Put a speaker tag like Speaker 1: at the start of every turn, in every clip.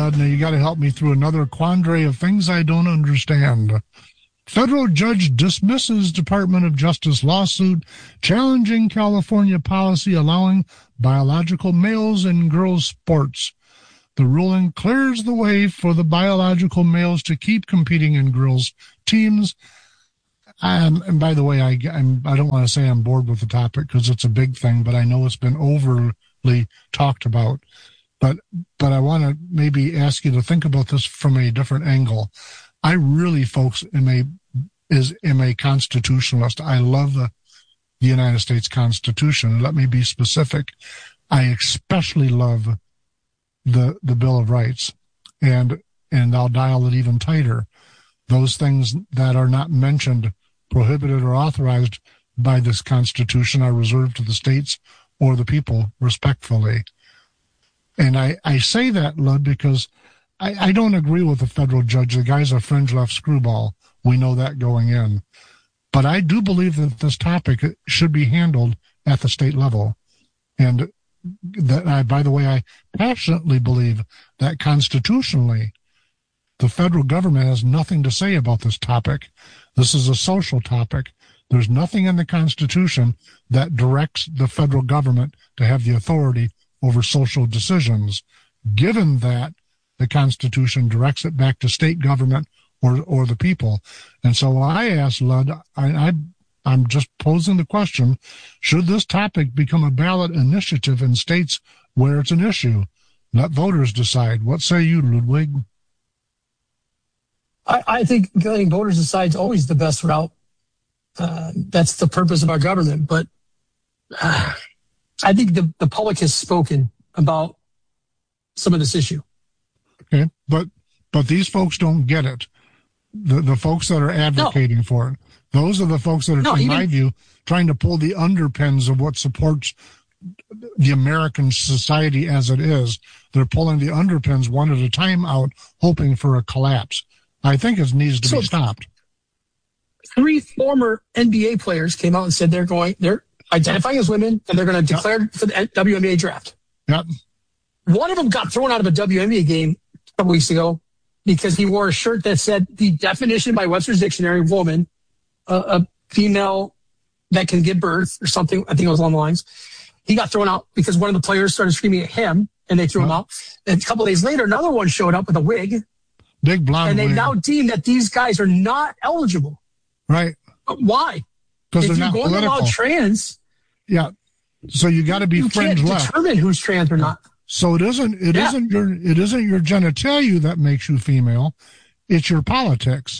Speaker 1: Lud. Now you got to help me through another quandary of things I don't understand. Federal judge dismisses Department of Justice lawsuit challenging California policy allowing biological males in girls' sports. The ruling clears the way for the biological males to keep competing in girls' teams. And by the way, I don't want to say I'm bored with the topic because it's a big thing, but I know it's been overly talked about. But I want to maybe ask you to think about this from a different angle. I really, folks, am a constitutionalist. I love the United States Constitution. Let me be specific. I especially love the Bill of Rights, and I'll dial it even tighter. Those things that are not mentioned, prohibited, or authorized by this Constitution are reserved to the states or the people, respectfully. And I say that, Lud, because I don't agree with the federal judge. The guy's a fringe left screwball. We know that going in. But I do believe that this topic should be handled at the state level. And that, by the way, I passionately believe that constitutionally, the federal government has nothing to say about this topic. This is a social topic. There's nothing in the Constitution that directs the federal government to have the authority over social decisions, given that the Constitution directs it back to state government or the people. And so I asked Lud, I'm just posing the question, should this topic become a ballot initiative in states where it's an issue? Let voters decide. What say you, Ludwig?
Speaker 2: I think letting voters decide is always the best route. That's the purpose of our government. But I think the public has spoken about some of this issue.
Speaker 1: Okay, but these folks don't get it. The folks that are advocating for it, those are the folks that are, in my view, trying to pull the underpins of what supports the American society as it is. They're pulling the underpins one at a time out, hoping for a collapse. I think it needs to be stopped.
Speaker 2: 3 former NBA players came out and said they're identifying as women and they're going to declare for the WNBA draft.
Speaker 1: Yep.
Speaker 2: One of them got thrown out of a WNBA game a couple weeks ago because he wore a shirt that said the definition by Webster's Dictionary, woman, a female that can give birth or something. I think it was along the lines. He got thrown out because one of the players started screaming at him and they threw him out. And a couple of days later, another one showed up with a wig.
Speaker 1: Big blonde
Speaker 2: and they
Speaker 1: wig.
Speaker 2: now deem that these guys are not eligible.
Speaker 1: Right.
Speaker 2: But why?
Speaker 1: Because
Speaker 2: if
Speaker 1: they're
Speaker 2: you're
Speaker 1: not
Speaker 2: going
Speaker 1: political.
Speaker 2: about trans,
Speaker 1: yeah. So you got to be fringe left.
Speaker 2: You can't determine who's trans or not.
Speaker 1: So it isn't your genitalia that makes you female, it's your politics.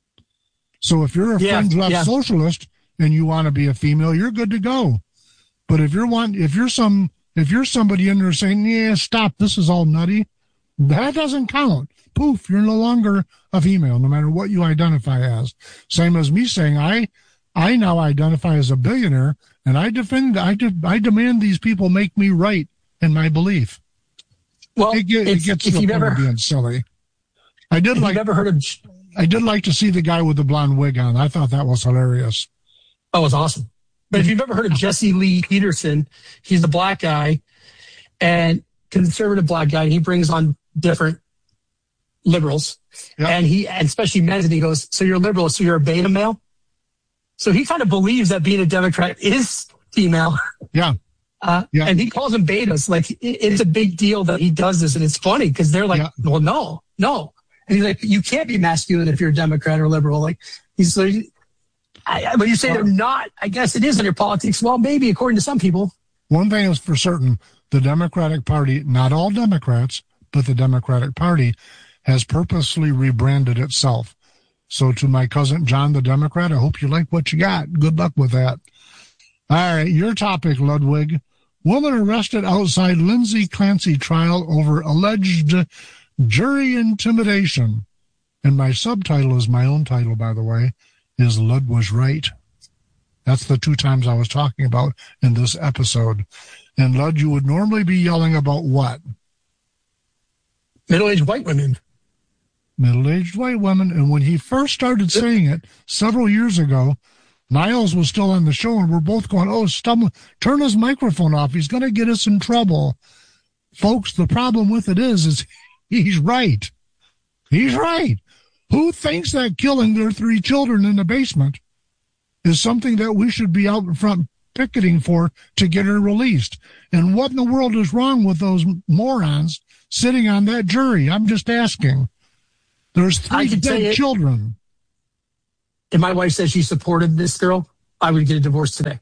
Speaker 1: So if you're a fringe left socialist and you want to be a female, you're good to go. But if you're somebody in there saying, yeah, stop, this is all nutty, that doesn't count. Poof, you're no longer a female, no matter what you identify as. Same as me saying I now identify as a billionaire, and I demand these people make me right in my belief.
Speaker 2: Well,
Speaker 1: it gets to the point of being silly. I did like to see the guy with the blonde wig on. I thought that was hilarious.
Speaker 2: That was awesome. But if you've ever heard of Jesse Lee Peterson, he's a black guy and conservative black guy. He brings on different liberals, and especially men, and he goes, so you're a liberal, so you're a beta male? So he kind of believes that being a Democrat is female.
Speaker 1: Yeah.
Speaker 2: And he calls them betas. Like, it's a big deal that he does this, and it's funny because they're like, well, no. And he's like, you can't be masculine if you're a Democrat or liberal. Like, he's like, when you say they're not, I guess it is in your politics. Well, maybe according to some people.
Speaker 1: One thing is for certain, the Democratic Party, not all Democrats, but the Democratic Party has purposely rebranded itself. So to my cousin John, the Democrat, I hope you like what you got. Good luck with that. All right, your topic, Ludwig. Woman arrested outside Lindsay Clancy trial over alleged jury intimidation. And my subtitle is my own title, by the way, is Lud was right. That's the 2 times I was talking about in this episode. And Lud, you would normally be yelling about what?
Speaker 2: Middle-aged white women.
Speaker 1: Middle-aged white women. And when he first started saying it several years ago, Niles was still on the show, and we're both going, turn his microphone off. He's going to get us in trouble. Folks, the problem with it is He's right. He's right. Who thinks that killing their 3 children in the basement is something that we should be out in front picketing for to get her released? And what in the world is wrong with those morons sitting on that jury? I'm just asking. There's 3 dead children.
Speaker 2: If my wife says she supported this girl, I would get a divorce today.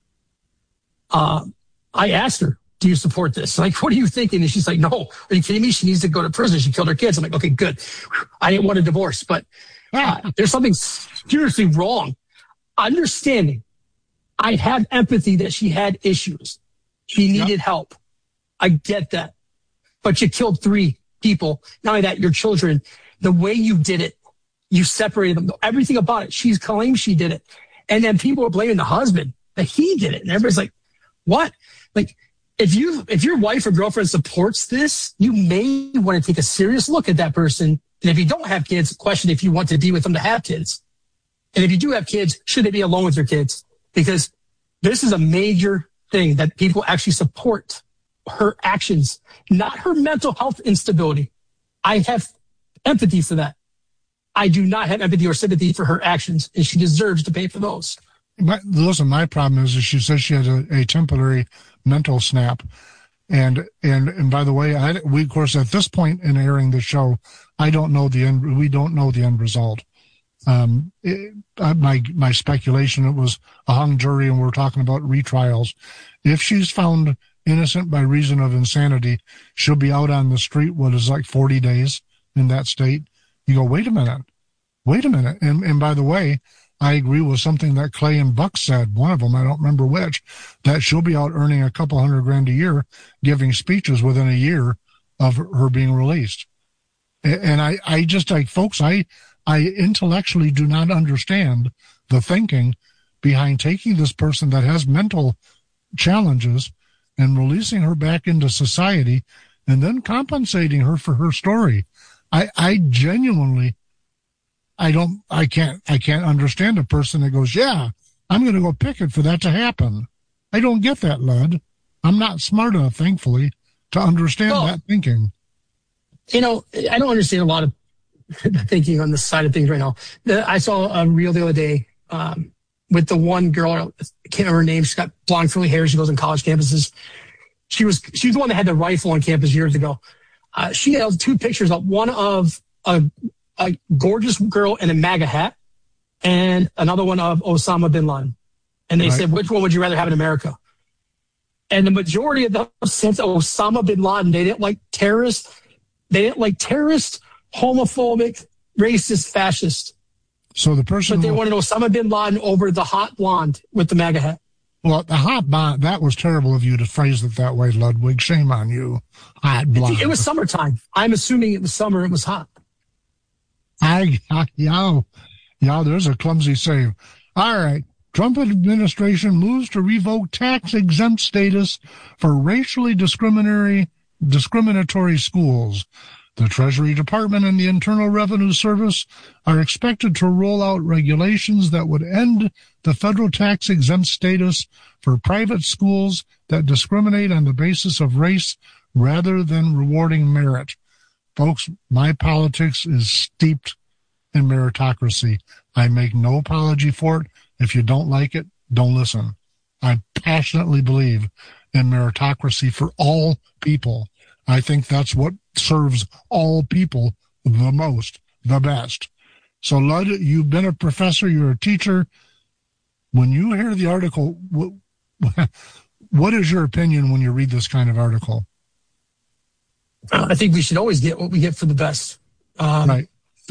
Speaker 2: I asked her, do you support this? Like, what are you thinking? And she's like, no, are you kidding me? She needs to go to prison. She killed her kids. I'm like, okay, good. I didn't want a divorce, but there's something seriously wrong. Understanding, I have empathy that she had issues. She needed help. I get that. But you killed 3 people. Not only that, your children, the way you did it, you separated them. Everything about it, she claims she did it. And then people are blaming the husband that he did it. And everybody's like, what? Like, if your wife or girlfriend supports this, you may want to take a serious look at that person. And if you don't have kids, question if you want to be with them to have kids. And if you do have kids, should they be alone with your kids? Because this is a major thing that people actually support her actions, not her mental health instability. I have empathy for that. I do not have empathy or sympathy for her actions, and she deserves to pay for those.
Speaker 1: Listen, my problem is she says she had a temporary mental snap. And by the way, we, of course, at this point in airing the show, we don't know the end result. My speculation, it was a hung jury and we're talking about retrials. If she's found innocent by reason of insanity, she'll be out on the street, what is like 40 days in that state. You go, wait a minute. And by the way, I agree with something that Clay and Buck said, one of them, I don't remember which, that she'll be out earning a couple $100,000 a year, giving speeches within a year of her being released. And I just, like, folks, I intellectually do not understand the thinking behind taking this person that has mental challenges and releasing her back into society and then compensating her for her story. I genuinely, I can't understand a person that goes, yeah, I'm going to go picket for that to happen. I don't get that, Lud. I'm not smart enough, thankfully, to understand that thinking.
Speaker 2: You know, I don't understand a lot of thinking on this side of things right now. I saw a reel the other day with the one girl, I can't remember her name. She's got blonde curly hair. She goes on college campuses. She was the one that had the rifle on campus years ago. She held 2 pictures up, one of a gorgeous girl in a MAGA hat and another one of Osama bin Laden. And they said, which one would you rather have in America? And the majority of them said Osama bin Laden. They didn't like terrorists. They didn't like terrorist, homophobic, racist, fascist.
Speaker 1: So the person...
Speaker 2: But they wanted Osama bin Laden over the hot blonde with the MAGA hat.
Speaker 1: Well, the hot blonde, that was terrible of you to phrase it that way, Ludwig. Shame on you. Hot blonde.
Speaker 2: It was summertime. I'm assuming it was summer. It was hot.
Speaker 1: There's a clumsy save. All right. Trump administration moves to revoke tax-exempt status for racially discriminatory schools. The Treasury Department and the Internal Revenue Service are expected to roll out regulations that would end the federal tax-exempt status for private schools that discriminate on the basis of race rather than rewarding merit. Folks, my politics is steeped in meritocracy. I make no apology for it. If you don't like it, don't listen. I passionately believe in meritocracy for all people. I think that's what serves all people the most, the best. So, Lud, you've been a professor, you're a teacher. When you hear the article, what is your opinion when you read this kind of article?
Speaker 2: I think we should always get what we get for the best.
Speaker 1: Right.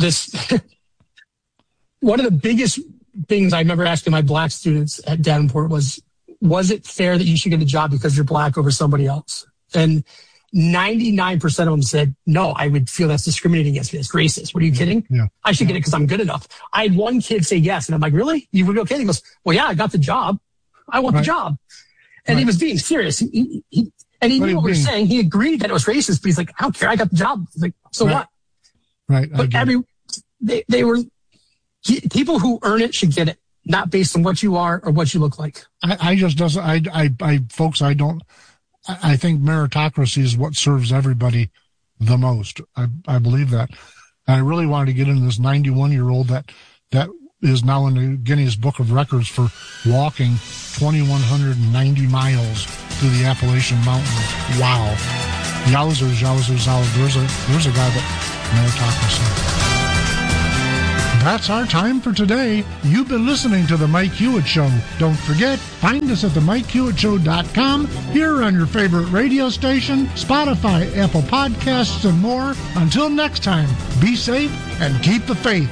Speaker 2: One of the biggest things I remember asking my black students at Davenport was it fair that you should get a job because you're black over somebody else? And 99% of them said, no, I would feel that's discriminating against me. That's racist. What are you kidding?
Speaker 1: Yeah.
Speaker 2: I should get it because I'm good enough. I had one kid say yes. And I'm like, really? You would be okay? And he goes, well, yeah, I got the job. I want the job. And he was being serious. He knew what we were saying. He agreed that it was racist, but he's like, I don't care. I got the job. He's like, so what?
Speaker 1: Right.
Speaker 2: But they were people who earn it should get it, not based on what you are or what you look like.
Speaker 1: I think meritocracy is what serves everybody the most. I believe that. And I really wanted to get into this 91-year-old that is now in the Guinness Book of Records for walking 2,190 miles through the Appalachian Mountains. Wow. Yowzers. There's a guy that meritocracy. That's our time for today. You've been listening to The Mike Hewitt Show. Don't forget, find us at themikehewittShow.com, here on your favorite radio station, Spotify, Apple Podcasts, and more. Until next time, be safe and keep the faith.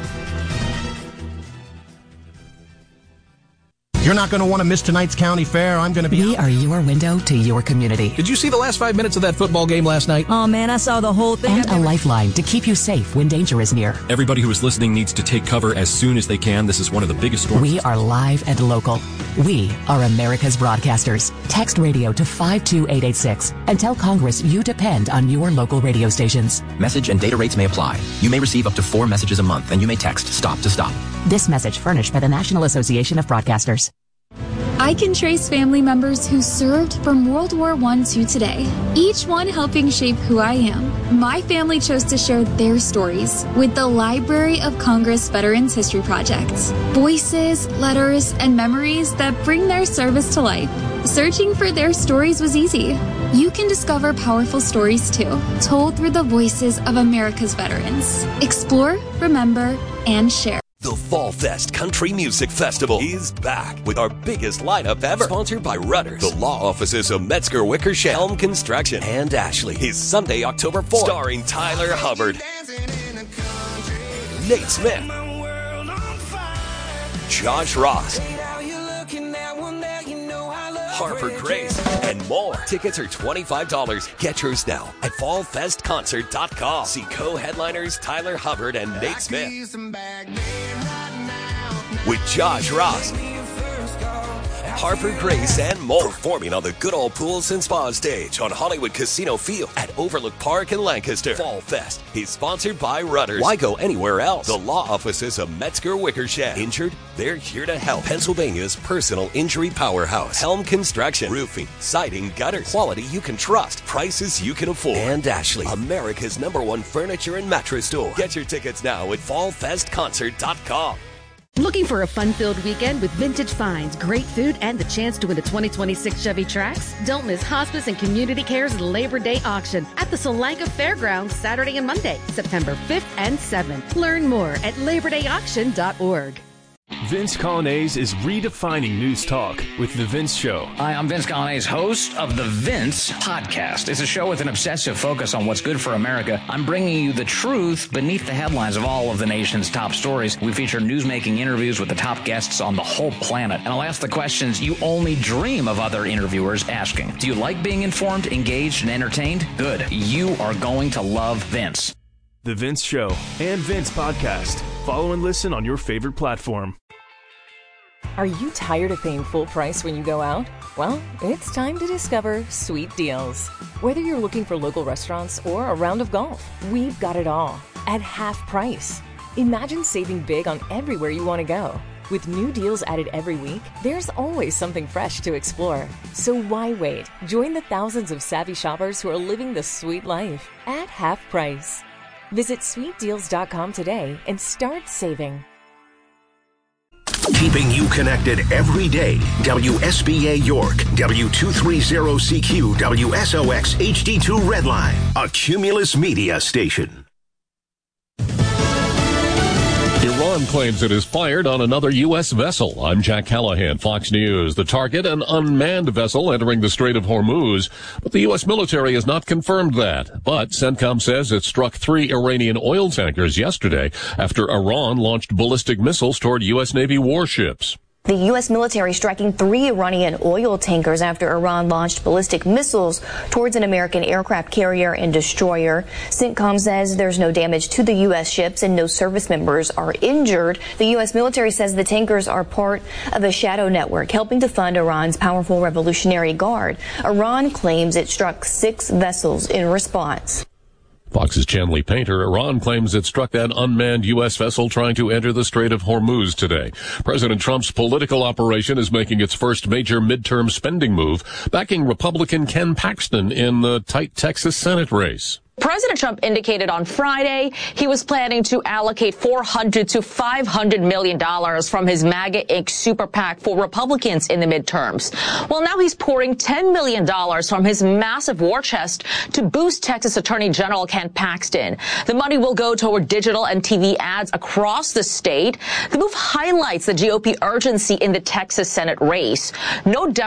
Speaker 3: You're not going to want to miss tonight's county fair. I'm going to be...
Speaker 4: We are your window to your community.
Speaker 5: Did you see the last 5 minutes of that football game last night?
Speaker 6: Oh, man, I saw the whole thing.
Speaker 4: And a lifeline to keep you safe when danger is near.
Speaker 7: Everybody who is listening needs to take cover as soon as they can. This is one of the biggest storms.
Speaker 4: We are live and local. We are America's broadcasters. Text radio to 52886 and tell Congress you depend on your local radio stations.
Speaker 8: Message and data rates may apply. You may receive up to 4 messages a month, and you may text STOP to STOP.
Speaker 4: This message furnished by the National Association of Broadcasters.
Speaker 9: I can trace family members who served from World War I to today, each one helping shape who I am. My family chose to share their stories with the Library of Congress Veterans History Project. Voices, letters, and memories that bring their service to life. Searching for their stories was easy. You can discover powerful stories too, told through the voices of America's veterans. Explore, remember, and share.
Speaker 10: The Fall Fest Country Music Festival is back with our biggest lineup ever. Sponsored by Rudders, the law offices of Metzger Wickersham, Helm Construction, and Ashley. Is Sunday, October 4th. Starring Tyler Hubbard, Nate Smith, Josh Ross, Harper Grace, and more. Tickets are $25. Get yours now at fallfestconcert.com. See co-headliners Tyler Hubbard and Nate Smith with Josh Ross, Harper Grace, and more. Performing on the Good Old Pools and Spa stage on Hollywood Casino Field at Overlook Park in Lancaster. Fall Fest is sponsored by Rudders. Why go anywhere else? The law offices of Metzger Wickersham. Injured? They're here to help. Pennsylvania's personal injury powerhouse. Helm Construction. Roofing, siding, gutters. Quality you can trust. Prices you can afford. And Ashley, America's #1 furniture and mattress store. Get your tickets now at fallfestconcert.com.
Speaker 11: Looking for a fun-filled weekend with vintage finds, great food, and the chance to win a 2026 Chevy Trax? Don't miss Hospice and Community Care's Labor Day auction at the Solanka Fairgrounds Saturday and Monday, September 5th and 7th. Learn more at labordayauction.org.
Speaker 12: Vince Coglianese is redefining news talk with The Vince Show.
Speaker 13: Hi, I'm Vince Coglianese, host of The Vince Podcast. It's a show with an obsessive focus on what's good for America. I'm bringing you the truth beneath the headlines of all of the nation's top stories. We feature newsmaking interviews with the top guests on the whole planet. And I'll ask the questions you only dream of other interviewers asking. Do you like being informed, engaged, and entertained? Good. You are going to love Vince.
Speaker 12: The Vince Show and Vince Podcast. Follow and listen on your favorite platform.
Speaker 14: Are you tired of paying full price when you go out? Well, it's time to discover Sweet Deals. Whether you're looking for local restaurants or a round of golf, we've got it all at half price. Imagine saving big on everywhere you want to go. With new deals added every week, there's always something fresh to explore. So why wait? Join the thousands of savvy shoppers who are living the sweet life at half price. Visit sweetdeals.com today and start saving.
Speaker 15: Keeping you connected every day. WSBA York, W230CQ, WSOX HD2 Redline, a Cumulus Media station.
Speaker 16: Iran claims it is fired on another U.S. vessel. I'm Jack Callahan, Fox News. The target, an unmanned vessel entering the Strait of Hormuz. But the U.S. military has not confirmed that. But CENTCOM says it struck 3 Iranian oil tankers yesterday after Iran launched ballistic missiles toward U.S. Navy warships.
Speaker 17: The U.S. military striking 3 Iranian oil tankers after Iran launched ballistic missiles towards an American aircraft carrier and destroyer. CENTCOM says there's no damage to the U.S. ships and no service members are injured. The U.S. military says the tankers are part of a shadow network helping to fund Iran's powerful Revolutionary Guard. Iran claims it struck 6 vessels in response.
Speaker 16: Fox's Chanley Painter. Iran claims it struck that unmanned U.S. vessel trying to enter the Strait of Hormuz today. President Trump's political operation is making its first major midterm spending move, backing Republican Ken Paxton in the tight Texas Senate race.
Speaker 6: President Trump indicated on Friday he was planning to allocate $400 to $500 million from his MAGA Inc. super PAC for Republicans in the midterms. Well, now he's pouring $10 million from his massive war chest to boost Texas Attorney General Ken Paxton. The money will go toward digital and TV ads across the state. The move highlights the GOP urgency in the Texas Senate race. No